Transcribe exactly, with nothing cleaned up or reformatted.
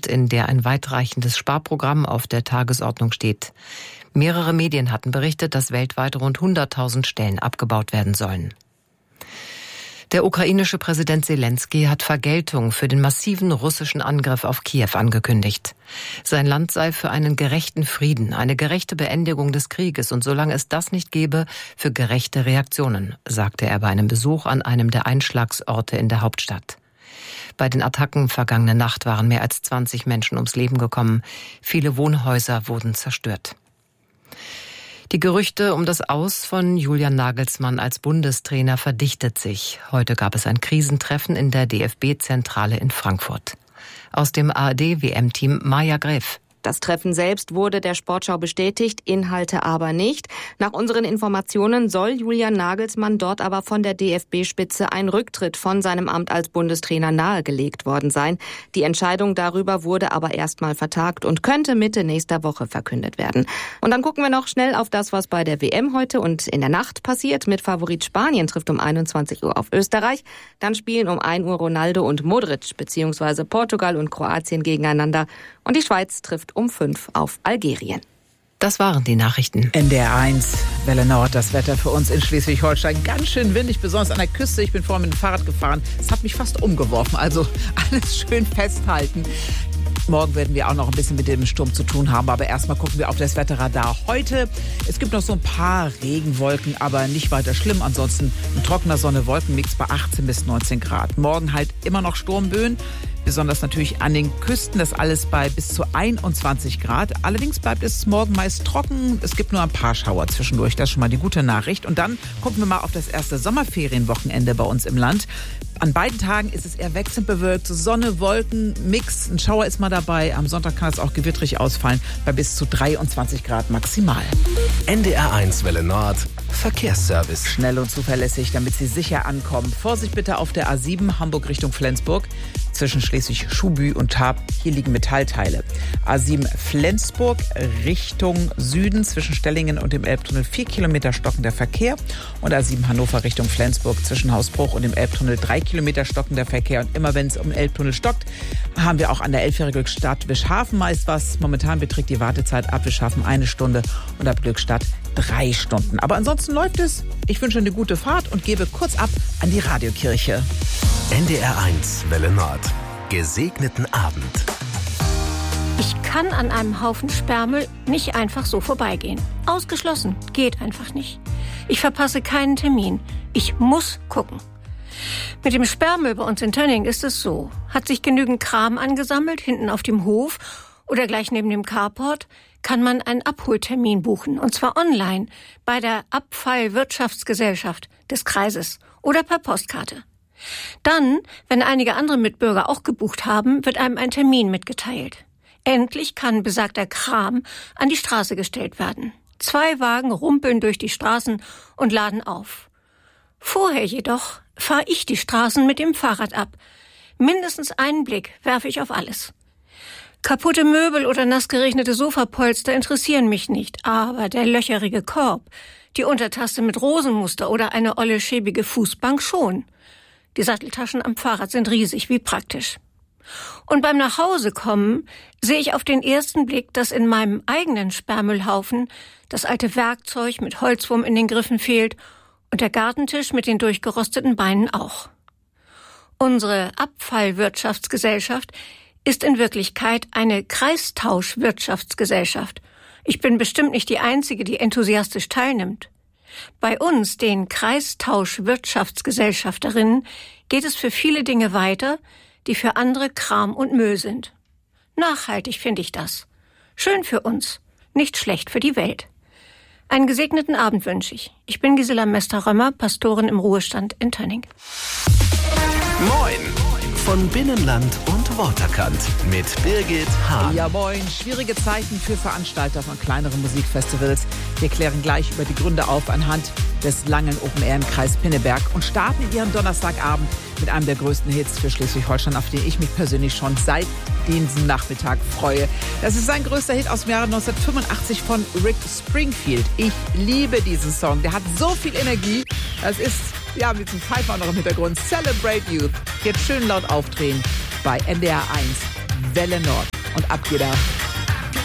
Land, in der ein weitreichendes Sparprogramm auf der Tagesordnung steht. Mehrere Medien hatten berichtet, dass weltweit rund hunderttausend Stellen abgebaut werden sollen. Der ukrainische Präsident Selenskyj hat Vergeltung für den massiven russischen Angriff auf Kiew angekündigt. Sein Land sei für einen gerechten Frieden, eine gerechte Beendigung des Krieges und solange es das nicht gebe, für gerechte Reaktionen, sagte er bei einem Besuch an einem der Einschlagsorte in der Hauptstadt. Bei den Attacken vergangene Nacht waren mehr als zwanzig Menschen ums Leben gekommen. Viele Wohnhäuser wurden zerstört. Die Gerüchte um das Aus von Julian Nagelsmann als Bundestrainer verdichtet sich. Heute gab es ein Krisentreffen in der D F B-Zentrale in Frankfurt. Aus dem A R D-W M-Team Maja Gräf. Das Treffen selbst wurde der Sportschau bestätigt, Inhalte aber nicht. Nach unseren Informationen soll Julian Nagelsmann dort aber von der D F B-Spitze ein Rücktritt von seinem Amt als Bundestrainer nahegelegt worden sein. Die Entscheidung darüber wurde aber erstmal vertagt und könnte Mitte nächster Woche verkündet werden. Und dann gucken wir noch schnell auf das, was bei der W M heute und in der Nacht passiert. Mit Favorit Spanien trifft um einundzwanzig Uhr auf Österreich. Dann spielen um ein Uhr Ronaldo und Modric bzw. Portugal und Kroatien gegeneinander. Und die Schweiz trifft um fünf auf Algerien. Das waren die Nachrichten. N D R eins, Welle Nord, das Wetter für uns in Schleswig-Holstein. Ganz schön windig, besonders an der Küste. Ich bin vorhin mit dem Fahrrad gefahren. Es hat mich fast umgeworfen, also alles schön festhalten. Morgen werden wir auch noch ein bisschen mit dem Sturm zu tun haben, aber erstmal gucken wir auf das Wetterradar. Heute, es gibt noch so ein paar Regenwolken, aber nicht weiter schlimm. Ansonsten ein trockener Sonne-Wolkenmix bei achtzehn bis neunzehn Grad. Morgen halt immer noch Sturmböen. Besonders natürlich an den Küsten, das alles bei bis zu einundzwanzig Grad. Allerdings bleibt es morgen meist trocken. Es gibt nur ein paar Schauer zwischendurch. Das ist schon mal die gute Nachricht. Und dann gucken wir mal auf das erste Sommerferienwochenende bei uns im Land. An beiden Tagen ist es eher wechselnd bewölkt. Sonne, Wolken, Mix. Ein Schauer ist mal dabei. Am Sonntag kann es auch gewittrig ausfallen bei bis zu dreiundzwanzig Grad maximal. N D R eins Welle Nord. Verkehrsservice. Schnell und zuverlässig, damit Sie sicher ankommen. Vorsicht bitte auf der A sieben Hamburg Richtung Flensburg. Zwischen Schleswig-Schubü und Tarp. Hier liegen Metallteile. A sieben Flensburg Richtung Süden zwischen Stellingen und dem Elbtunnel vier Kilometer stockender Verkehr. Und A sieben Hannover Richtung Flensburg zwischen Hausbruch und dem Elbtunnel drei Kilometer stockender Verkehr. Und immer wenn es um den Elbtunnel stockt, haben wir auch an der elfjährigen Stadt Wischhafen meist was. Momentan beträgt die Wartezeit ab Wischhafen eine Stunde und ab Glückstadt drei Stunden. Aber ansonsten läuft es. Ich wünsche eine gute Fahrt und gebe kurz ab an die Radiokirche. N D R eins Welle Nord. Gesegneten Abend. Ich kann an einem Haufen Sperrmüll nicht einfach so vorbeigehen. Ausgeschlossen. Geht einfach nicht. Ich verpasse keinen Termin. Ich muss gucken. Mit dem Sperrmüll bei uns in Tönning ist es so. Hat sich genügend Kram angesammelt, hinten auf dem Hof oder gleich neben dem Carport, kann man einen Abholtermin buchen. Und zwar online bei der Abfallwirtschaftsgesellschaft des Kreises oder per Postkarte. Dann, wenn einige andere Mitbürger auch gebucht haben, wird einem ein Termin mitgeteilt. Endlich kann besagter Kram an die Straße gestellt werden. Zwei Wagen rumpeln durch die Straßen und laden auf. Vorher jedoch fahre ich die Straßen mit dem Fahrrad ab. Mindestens einen Blick werfe ich auf alles. Kaputte Möbel oder nass geregnete Sofapolster interessieren mich nicht, aber der löcherige Korb, die Untertasse mit Rosenmuster oder eine olle schäbige Fußbank schon. Die Satteltaschen am Fahrrad sind riesig, wie praktisch. Und beim Nachhausekommen sehe ich auf den ersten Blick, dass in meinem eigenen Sperrmüllhaufen das alte Werkzeug mit Holzwurm in den Griffen fehlt und der Gartentisch mit den durchgerosteten Beinen auch. Unsere Abfallwirtschaftsgesellschaft ist in Wirklichkeit eine Kreistauschwirtschaftsgesellschaft. Ich bin bestimmt nicht die Einzige, die enthusiastisch teilnimmt. Bei uns, den Kreistauschwirtschaftsgesellschafterinnen, geht es für viele Dinge weiter, die für andere Kram und Müll sind. Nachhaltig finde ich das. Schön für uns, nicht schlecht für die Welt. Einen gesegneten Abend wünsche ich. Ich bin Gisela Mester-Römer, Pastorin im Ruhestand in Tönning. Moin! Von Binnenland und Waterkant mit Birgit Hahn. Ja moin, schwierige Zeiten für Veranstalter von kleineren Musikfestivals. Wir klären gleich über die Gründe auf anhand des langen Open Air im Kreis Pinneberg und starten in ihren Donnerstagabend mit einem der größten Hits für Schleswig-Holstein, auf den ich mich persönlich schon seit diesem Nachmittag freue. Das ist sein größter Hit aus dem Jahre neunzehnhundertfünfundachtzig von Rick Springfield. Ich liebe diesen Song, der hat so viel Energie. Das ist, ja, mit dem Pfeifer noch im Hintergrund. Celebrate Youth. Jetzt schön laut aufdrehen bei N D R eins Welle Nord. und ab geht er.